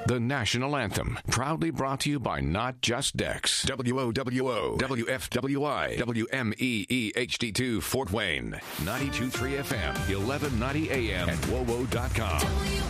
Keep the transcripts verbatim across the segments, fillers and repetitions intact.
the national anthem. Proudly brought to you by Not Just Decks. W O W O, W F W I, W M E E H D two, Fort Wayne. ninety-two point three F M, eleven ninety A M, and W O W O dot com.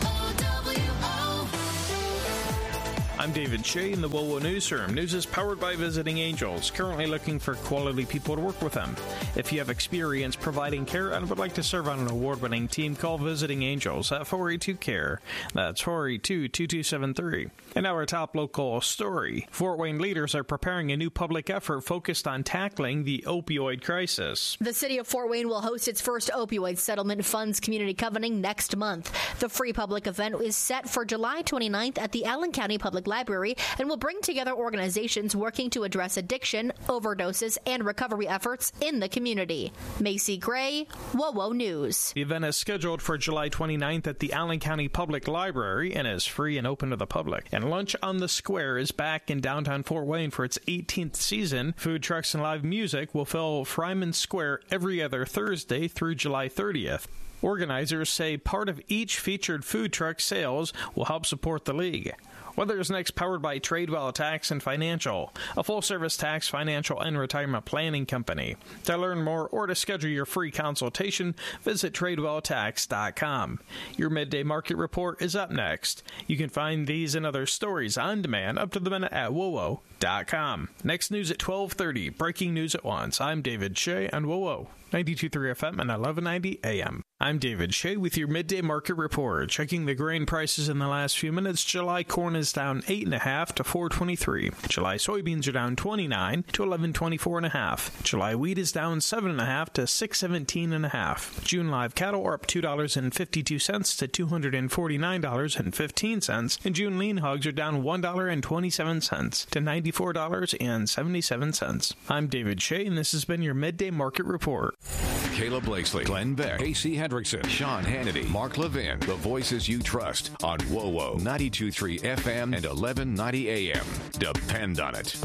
I'm David Shea in the W O W O Newsroom. News is powered by Visiting Angels, currently looking for quality people to work with them. If you have experience providing care and would like to serve on an award-winning team, call Visiting Angels at four eight two, C A R E. That's four eight two, two two seven three. And our top local story. Fort Wayne leaders are preparing a new public effort focused on tackling the opioid crisis. The city of Fort Wayne will host its first opioid settlement funds community covenant next month. The free public event is set for July twenty-ninth at the Allen County Public Library and will bring together organizations working to address addiction, overdoses, and recovery efforts in the community. Macy Gray, W O W O News. The event is scheduled for July twenty-ninth at the Allen County Public Library and is free and open to the public. And Lunch on the Square is back in downtown Fort Wayne for its eighteenth season. Food trucks and live music will fill Fryman Square every other Thursday through July thirtieth. Organizers say part of each featured food truck sales will help support the league. Weather is next, powered by Tradewell Tax and Financial, a full-service tax, financial, and retirement planning company. To learn more or to schedule your free consultation, visit Tradewell Tax dot com. Your Midday Market Report is up next. You can find these and other stories on demand up to the minute at W O W O dot com. Next news at twelve thirty. Breaking news at once. I'm David Shea on W O W O. ninety-two point three F M and eleven ninety A M. I'm David Shea with your Midday Market Report. Checking the grain prices in the last few minutes, July corn is down eight point five to four twenty-three. July soybeans are down twenty-nine to eleven twenty-four and a half. July wheat is down seven point five to six seventeen and a half. June live cattle are up two dollars and fifty-two cents to two hundred forty-nine dollars and fifteen cents. And June lean hogs are down one dollar and twenty-seven cents to ninety-four dollars and seventy-seven cents. I'm David Shea, and this has been your Midday Market Report. Caleb Blakesley, Glenn Beck, Casey Hendrickson, Sean Hannity, Mark Levin, the voices you trust on W O W O, ninety-two point three F M and eleven ninety A M. Depend on it.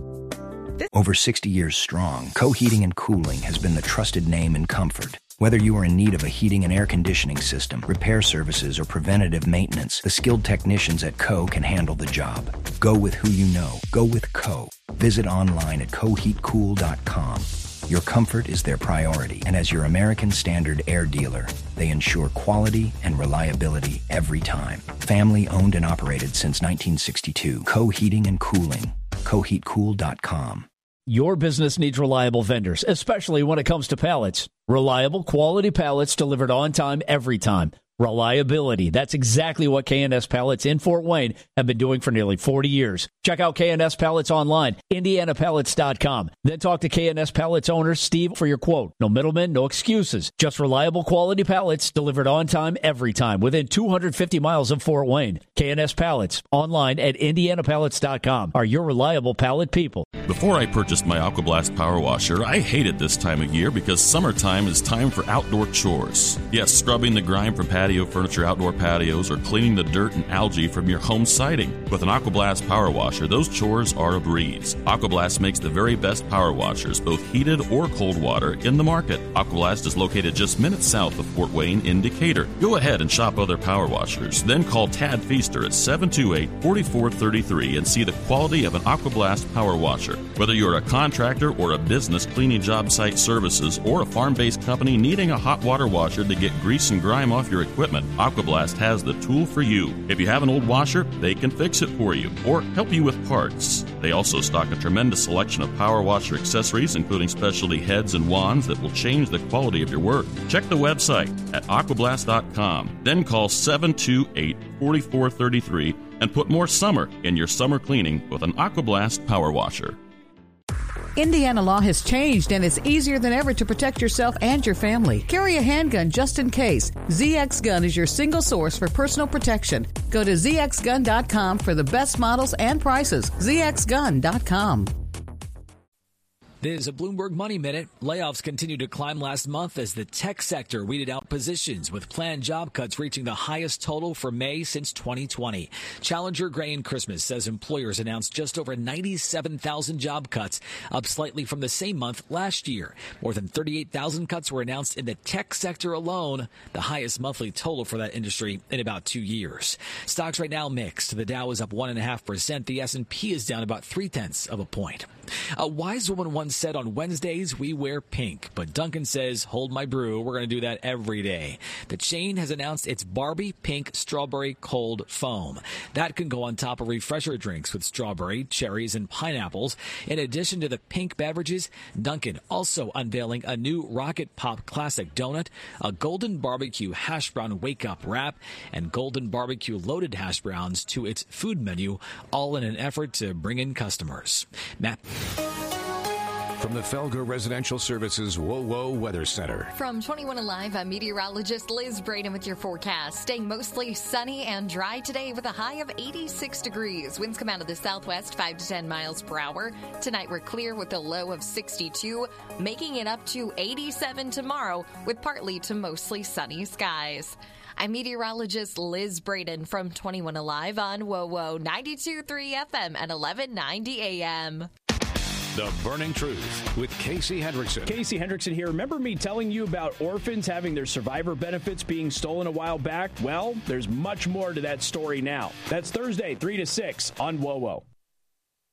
Over sixty years strong, Co Heating and Cooling has been the trusted name in comfort. Whether you are in need of a heating and air conditioning system, repair services, or preventative maintenance, the skilled technicians at Co can handle the job. Go with who you know. Go with Co. Visit online at co heat cool dot com. Your comfort is their priority, and as your American Standard air dealer, they ensure quality and reliability every time. Family owned and operated since nineteen sixty-two. Co Heating and Cooling. co heat cool dot com. Your business needs reliable vendors, especially when it comes to pallets. Reliable, quality pallets delivered on time, every time. Reliability. That's exactly what K and S Pallets in Fort Wayne have been doing for nearly forty years. Check out K and S Pallets online, indiana pallets dot com. Then talk to K and S Pallets owner Steve for your quote. No middlemen, no excuses. Just reliable quality pallets delivered on time, every time, within two hundred fifty miles of Fort Wayne. K and S Pallets online at indiana pallets dot com are your reliable pallet people. Before I purchased my AquaBlast Power Washer, I hated this time of year because summertime is time for outdoor chores. Yes, scrubbing the grime from patio furniture, outdoor patios, or cleaning the dirt and algae from your home siding. With an AquaBlast Power Washer, those chores are a breeze. AquaBlast makes the very best power washers, both heated or cold water, in the market. AquaBlast is located just minutes south of Fort Wayne in Decatur. Go ahead and shop other power washers, then call Tad Feaster at seven two eight, four four three three and see the quality of an AquaBlast Power Washer. Whether you're a contractor or a business cleaning job site services or a farm-based company needing a hot water washer to get grease and grime off your equipment, AquaBlast has the tool for you. If you have an old washer, they can fix it for you or help you with parts. They also stock a tremendous selection of power washer accessories, including specialty heads and wands that will change the quality of your work. Check the website at aquablast dot com. Then call seven two eight, four four three three and put more summer in your summer cleaning with an AquaBlast Power Washer. Indiana law has changed, and it's easier than ever to protect yourself and your family. Carry a handgun just in case. Z X Gun is your single source for personal protection. Go to z x gun dot com for the best models and prices. z x gun dot com. This is a Bloomberg Money Minute. Layoffs continued to climb last month as the tech sector weeded out positions, with planned job cuts reaching the highest total for May since twenty twenty. Challenger Gray and Christmas says employers announced just over ninety-seven thousand job cuts, up slightly from the same month last year. More than thirty-eight thousand cuts were announced in the tech sector alone, the highest monthly total for that industry in about two years. Stocks right now mixed. The Dow is up one point five percent. The S and P is down about three-tenths of a point. A wise woman once said, on Wednesdays, we wear pink. But Dunkin' says, hold my brew. We're going to do that every day. The chain has announced its Barbie Pink Strawberry Cold Foam. That can go on top of refresher drinks with strawberry, cherries, and pineapples. In addition to the pink beverages, Dunkin' also unveiling a new Rocket Pop Classic Donut, a Golden Barbecue Hash Brown Wake Up Wrap, and Golden Barbecue Loaded Hash Browns to its food menu, all in an effort to bring in customers. Matt. From the Felger Residential Services Whoa Whoa Weather Center. From twenty-one Alive, I'm meteorologist Liz Braden with your forecast. Staying mostly sunny and dry today with a high of eighty-six degrees. Winds come out of the southwest, five to ten miles per hour. Tonight we're clear with a low of sixty-two, making it up to eighty-seven tomorrow with partly to mostly sunny skies. I'm meteorologist Liz Braden from twenty-one Alive on Whoa Whoa ninety-two point three F M at eleven ninety A M. The Burning Truth with Casey Hendrickson. Casey Hendrickson here. Remember me telling you about orphans having their survivor benefits being stolen a while back? Well, there's much more to that story now. That's Thursday, three to six on Whoa Whoa.